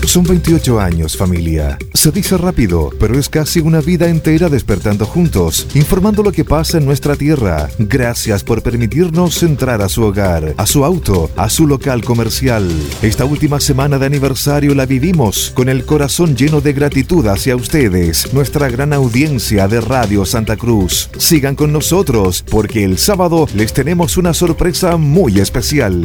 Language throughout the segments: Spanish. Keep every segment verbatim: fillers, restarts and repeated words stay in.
Son veintiocho años, familia. Se dice rápido, pero es casi una vida entera despertando juntos, informando lo que pasa en nuestra tierra. Gracias por permitirnos entrar a su hogar, a su auto, a su local comercial. Esta última semana de aniversario la vivimos con el corazón lleno de gratitud hacia ustedes, nuestra gran audiencia de Radio Santa Cruz. Sigan con nosotros, porque el sábado les tenemos una sorpresa muy especial.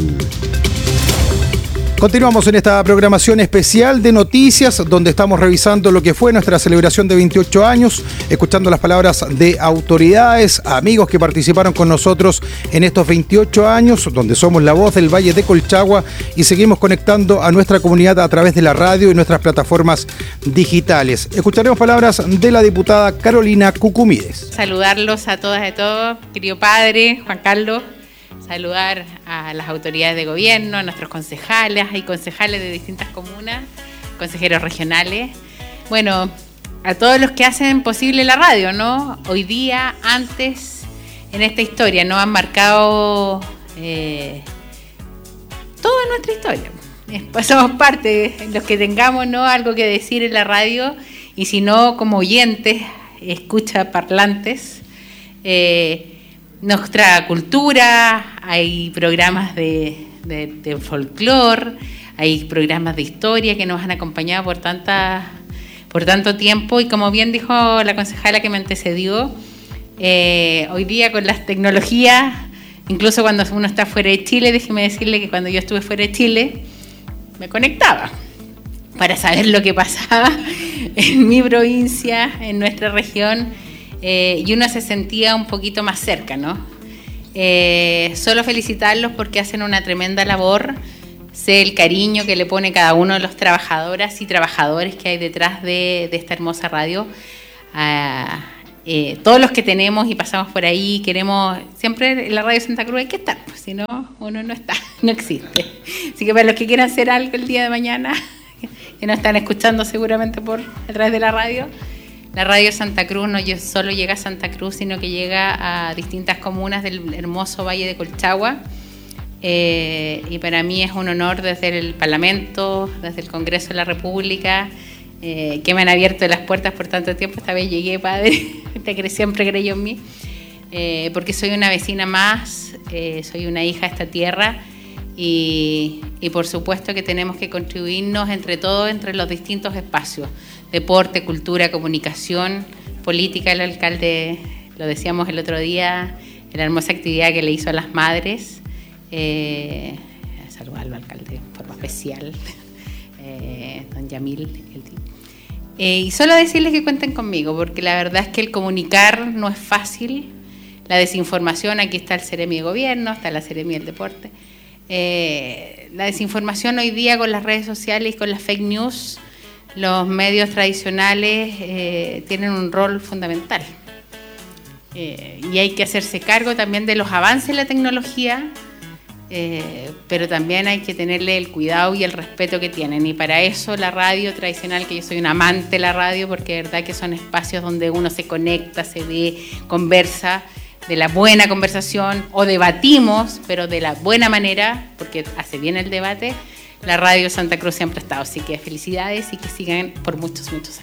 Continuamos en esta programación especial de noticias, donde estamos revisando lo que fue nuestra celebración de veintiocho años, escuchando las palabras de autoridades, amigos que participaron con nosotros en estos veintiocho años, donde somos la voz del Valle de Colchagua y seguimos conectando a nuestra comunidad a través de la radio y nuestras plataformas digitales. Escucharemos palabras de la diputada Carolina Cucumides. Saludarlos a todas y a todos, querido padre, Juan Carlos. Saludar a las autoridades de gobierno, a nuestros concejales y concejales de distintas comunas, consejeros regionales. Bueno, a todos los que hacen posible la radio, ¿no? Hoy día, antes, en esta historia, ¿no? Han marcado eh, toda nuestra historia. Pues somos parte, los que tengamos, ¿no? Algo que decir en la radio, y si no, como oyentes, escucha parlantes, eh, nuestra cultura, hay programas de, de, de folclore, hay programas de historia que nos han acompañado por tanta, por tanto tiempo, y como bien dijo la concejala que me antecedió, eh, hoy día con las tecnologías, incluso cuando uno está fuera de Chile, déjeme decirle que cuando yo estuve fuera de Chile, me conectaba para saber lo que pasaba en mi provincia, en nuestra región. Eh, y uno se sentía un poquito más cerca, ¿no? Eh, solo felicitarlos porque hacen una tremenda labor. Sé el cariño que le pone cada uno de los trabajadoras y trabajadores que hay detrás de, de esta hermosa radio. Ah, eh, todos los que tenemos y pasamos por ahí, queremos, siempre en la Radio Santa Cruz hay que estar, pues, si no, uno no está, no existe. Así que para los que quieran hacer algo el día de mañana, que nos están escuchando seguramente por a través de la radio, la Radio Santa Cruz no solo llega a Santa Cruz, sino que llega a distintas comunas del hermoso Valle de Colchagua. Eh, y para mí es un honor desde el Parlamento, desde el Congreso de la República, eh, que me han abierto las puertas por tanto tiempo. Esta vez llegué, padre, te siempre creyó en mí, eh, porque soy una vecina más, eh, soy una hija de esta tierra, y, y por supuesto que tenemos que contribuirnos entre todos, entre los distintos espacios. Deporte, cultura, comunicación, política. El alcalde, lo decíamos el otro día, la hermosa actividad que le hizo a las madres. Eh, saludarlo al alcalde de forma especial, eh, don Yamil. El, eh, y solo decirles que cuenten conmigo, porque la verdad es que el comunicar no es fácil. La desinformación, aquí está el Seremi de Gobierno, está la Seremi del Deporte. Eh, la desinformación hoy día con las redes sociales y con las fake news, los medios tradicionales eh, tienen un rol fundamental. Eh, y hay que hacerse cargo también de los avances en la tecnología, eh, pero también hay que tenerle el cuidado y el respeto que tienen. Y para eso la radio tradicional, que yo soy un amante de la radio, porque de verdad que son espacios donde uno se conecta, se ve, conversa, de la buena conversación, o debatimos, pero de la buena manera, porque hace bien el debate. La Radio Santa Cruz siempre ha estado, así que felicidades y que sigan por muchos, muchos años.